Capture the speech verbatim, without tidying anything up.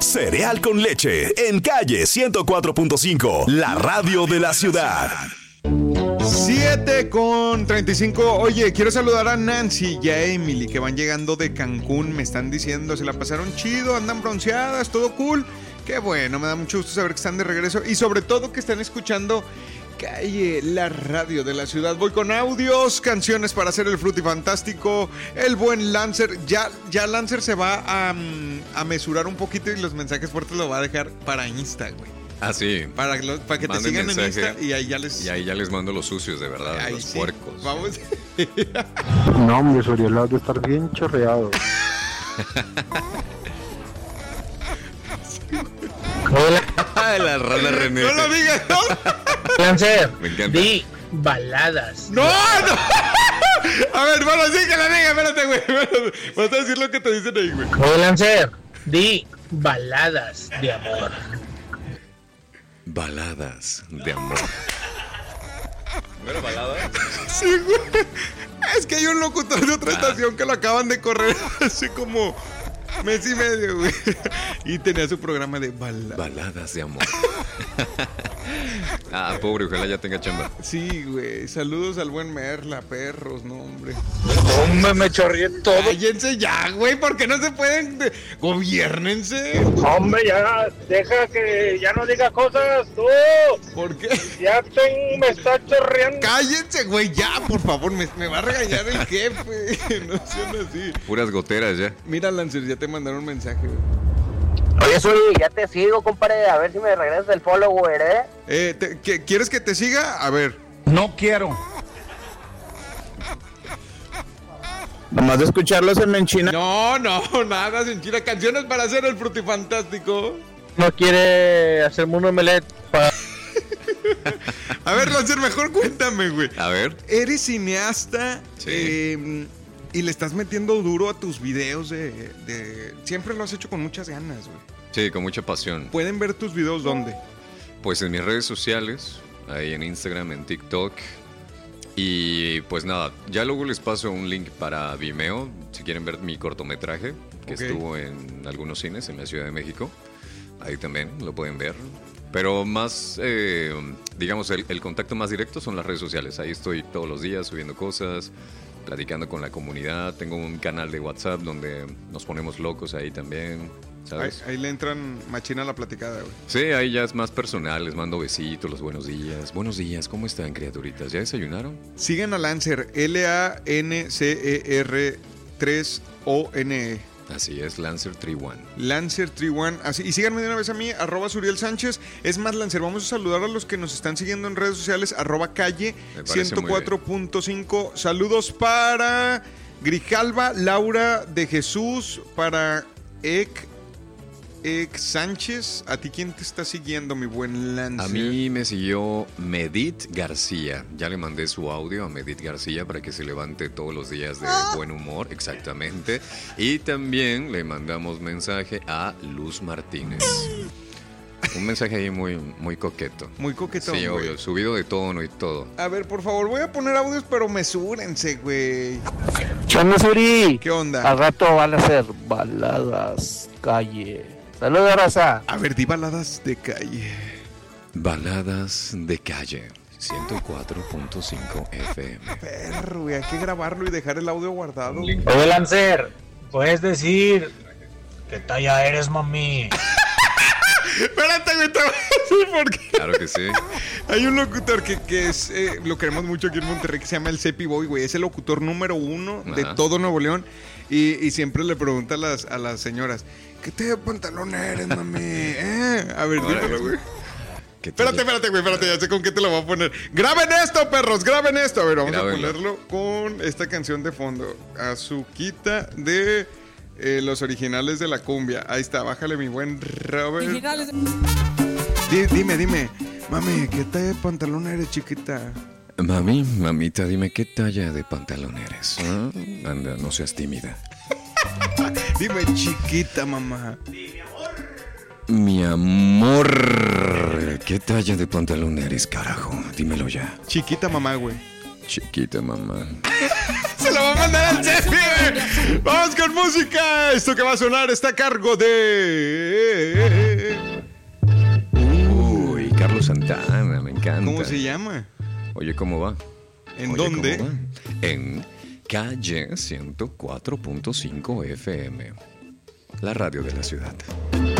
Cereal con leche en calle ciento cuatro punto cinco, la radio de la ciudad. siete con treinta y cinco. Oye, quiero saludar a Nancy y a Emily que van llegando de Cancún. Me están diciendo, se la pasaron chido, andan bronceadas, todo cool. Qué bueno, me da mucho gusto saber que están de regreso y sobre todo que están escuchando Calle, la radio de la ciudad. Voy con audios, canciones para hacer el frutifantástico. El buen Lancer, ya, ya Lancer se va a, a mesurar un poquito y los mensajes fuertes lo va a dejar para Insta, güey. Ah, sí. Para, lo, para que Manden te sigan mensaje, en Insta y ahí ya les... Y ahí ya les mando los sucios, de verdad, ahí los sí. puercos. Vamos. No, hombre, Suriel ha de estar bien chorreado. Hola. La rana René. No lo digas, ¿no? Lancer, Me encanta. di baladas. ¡No, no! A ver, bueno, sí que la diga, espérate, güey. Espérate. Vas a decir lo que te dicen ahí, güey. Oye, Lancer, di baladas de amor. Baladas de amor. ¿No era balada? Sí, güey. Es que hay un locutor de otra estación que lo acaban de correr hace como mes y medio, güey. Y tenía su programa de baladas. Baladas de amor. Ah, pobre, ojalá ya tenga chamba. Sí, güey. Saludos al buen Merla, perros, no, hombre. Hombre, me chorreé todo. Cállense ya, güey, porque no se pueden. De... Gobiérnense. Hombre, ya, deja que ya no diga cosas, tú. ¿Por qué? Ya tengo, me está chorreando. Cállense, güey, ya, por favor, me, me va a regañar el jefe. No sean así. Puras goteras ya. Mira, Lancer, ya te mandaron un mensaje, güey. Oye, Suri, ya te sigo, compadre, a ver si me regresas el follower, ¿eh? eh te, ¿qué, ¿Quieres que te siga? A ver. No quiero. Nomás de escucharlos en Menchina. No, no, nada, sin china. Canciones para hacer el frutifantástico. No quiere hacerme un omelette para... A ver, Lancer, mejor cuéntame, güey. A ver. Eres cineasta. Sí. Eh, y le estás metiendo duro a tus videos de, de... Siempre lo has hecho con muchas ganas, güey. Sí, con mucha pasión. ¿Pueden ver tus videos dónde? Pues en mis redes sociales, ahí en Instagram, en TikTok. Y pues nada, ya luego les paso un link para Vimeo, si quieren ver mi cortometraje, que Ok. estuvo en algunos cines en la Ciudad de México. Ahí también lo pueden ver. Pero más, eh, digamos, el, el contacto más directo son las redes sociales. Ahí estoy todos los días subiendo cosas, platicando con la comunidad. Tengo un canal de WhatsApp donde nos ponemos locos ahí también, Ahí, ¿sabes? ahí le entran machina a la platicada, güey. Sí, ahí ya es más personal, les mando besitos, los buenos días. Buenos días, ¿cómo están, criaturitas? ¿Ya desayunaron? Siguen a Lancer, L A N C E R tres O N E. Así es, Lancer treinta y uno. Lancer treinta y uno, así, y síganme de una vez a mí, arroba Suriel Sánchez. Es más, Lancer, vamos a saludar a los que nos están siguiendo en redes sociales, arroba calle Me parece ciento cuatro punto cinco. Saludos para Grijalva, Laura de Jesús, para Ek, Ek Sánchez. ¿A ti quién te está siguiendo, mi buen Lancer? A mí me siguió Medit García. Ya le mandé su audio a Medit García para que se levante todos los días de buen humor, exactamente. Y también le mandamos mensaje a Luz Martínez. Un mensaje ahí muy, muy coqueto. Muy coquetón, Sí, güey. obvio, subido de tono y todo. A ver, por favor, voy a poner audios, pero mesúrense, güey. ¿Qué onda, Suri? ¿Qué onda? Al rato van a ser baladas, calle. Saludos, raza. A ver, di baladas de calle. Baladas de calle, ciento cuatro punto cinco F M. Perro, güey, hay que grabarlo y dejar el audio guardado. Oye, Lancer, puedes decir qué talla eres, mami. Espérate, güey, te voy a decir por qué. Claro que sí. Hay un locutor que, que es, eh, lo queremos mucho aquí en Monterrey, que se llama el Cepi Boy, güey. Es el locutor número uno de Ajá. todo Nuevo León. Y, y siempre le pregunta a las, a las señoras, ¿qué te pantalón eres, mami? ¿Eh? A ver, Órale. dímelo, güey. ¿Qué tal? Espérate, espérate, güey, espérate, ya sé con qué te lo voy a poner. ¡Graben esto, perros! ¡Graben esto! A ver, vamos Grábenlo. a ponerlo con esta canción de fondo. Azuquita de eh, los originales de la cumbia. Ahí está, bájale mi buen Robert. Di- dime, dime. Mami, ¿qué talla de pantalón eres, chiquita? Mami, mamita, dime qué talla de pantalón eres. ¿Ah? Anda, no seas tímida. Dime, chiquita, mamá. Mi amor, ¿qué talla de pantalón eres, carajo? Dímelo ya. Chiquita, mamá, güey. Chiquita mamá. Se lo va a mandará el Cefi. Vamos con música. Esto que va a sonar está a cargo de... Uy, Carlos Santana, me encanta. ¿Cómo se llama? Oye, ¿cómo va? ¿En Oye, dónde? ¿cómo va? En Calle ciento cuatro punto cinco F M, la radio de la ciudad.